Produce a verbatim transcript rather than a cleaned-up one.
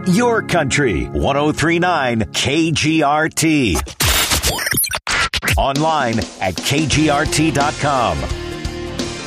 your country. one oh three point nine K G R T. Online at K G R T dot com.